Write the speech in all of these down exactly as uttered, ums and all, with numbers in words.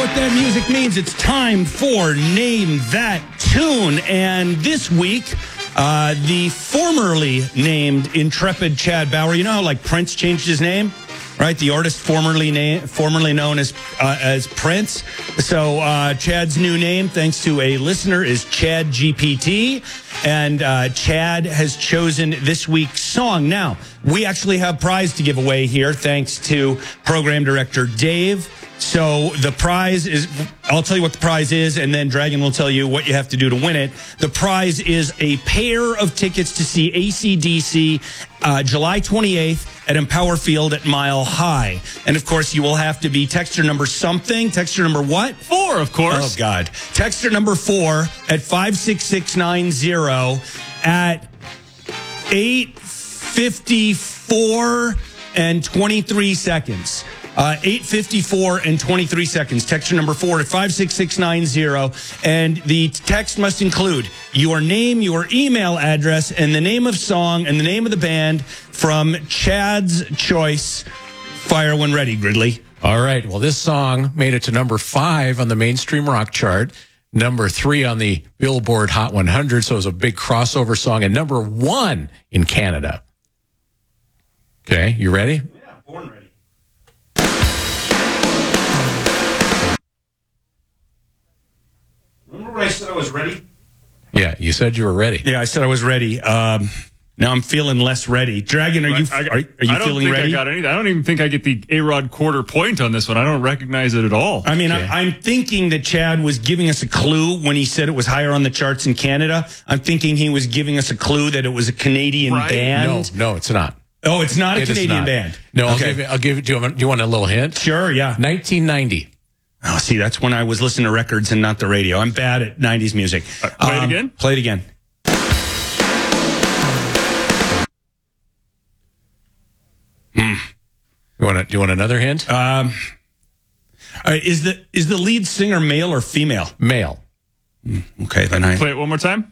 what that music means. It's time for Name That Tune. And this week, uh, the formerly named Intrepid Chad Bauer, you know how like Prince changed his name? Right, the artist formerly name, formerly known as uh, as Prince. So uh, Chad's new name, thanks to a listener, is Chad G P T, and uh, Chad has chosen this week's song. Now we actually have a prize to give away here, thanks to program director Dave. So the prize is, I'll tell you what the prize is, and then Dragon will tell you what you have to do to win it. The prize is a pair of tickets to see A C D C uh, July twenty-eighth at Empower Field at Mile High. And, of course, you will have to be texter number something. Texter number what? Four, of course. Oh, God. Texter number four at five six six nine zero at eight fifty-four and twenty-three seconds. Uh, eight fifty-four and twenty-three seconds. Texture number four at five six six nine zero. And the text must include your name, your email address, and the name of song and the name of the band from Chad's choice. Fire when ready, Gridley. All right. Well, this song made it to number five on the mainstream rock chart, number three on the Billboard Hot one hundred. So it was a big crossover song, and number one in Canada. Okay. You ready? Yeah, born ready. Remember when I said I was ready? Yeah, you said you were ready. Yeah, I said I was ready. Um, now I'm feeling less ready. Dragon, are you I, I, are, are you I don't feeling think ready? I got anything. I don't even think I get the A-Rod quarter point on this one. I don't recognize it at all. I mean, Okay. I, I'm thinking that Chad was giving us a clue when he said it was higher on the charts in Canada. I'm thinking he was giving us a clue that it was a Canadian Right. band. No, no, it's not. Oh, it's not a It is Canadian not. band. No, I'll Okay. give you, I'll give it. Do you, want, do you want a little hint? Sure, yeah. nineteen ninety. Oh, see, that's when I was listening to records and not the radio. I'm bad at nineties music. Uh, play it again? Play it again. You want to, do you want another hint? Um, all right, is the is the lead singer male or female? Male. Okay, then I. Play it one more time.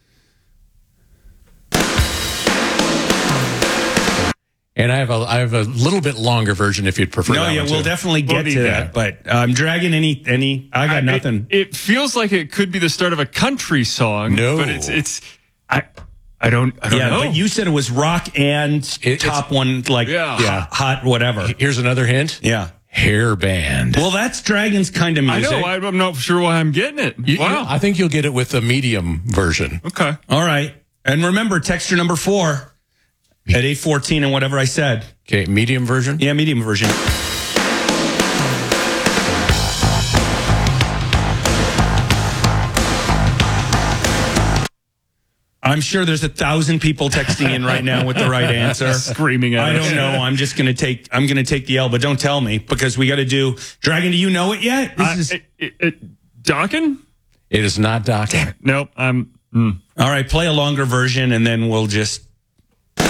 And I have a I have a little bit longer version if you'd prefer. No, that yeah, one we'll too. definitely get We'll to need that. that. But um, Dragon, any any? I got I- nothing. It, it feels like it could be the start of a country song. No. But it's, it's, I, I don't, I don't Yeah, know. but you said it was rock and It- top one, like Yeah. hot, hot whatever. Here's another hint. Yeah. Hair band. Well, that's Dragon's kind of I music. know. I, I'm not sure why I'm getting it. You- wow. you- I think you'll get it with the medium version. okay. All right. And remember, texture number four at eight fourteen and whatever I said. Okay, medium version. Yeah, medium version. I'm sure there's a thousand people texting in right now with the right answer. Screaming at I us. don't know. I'm just gonna take. I'm gonna take the L, but don't tell me because we got to do. Dragon, do you know it yet? This Uh, is it, it, it, Docking? It is not docking. Nope. I'm. Mm. all right. Play a longer version, and then we'll just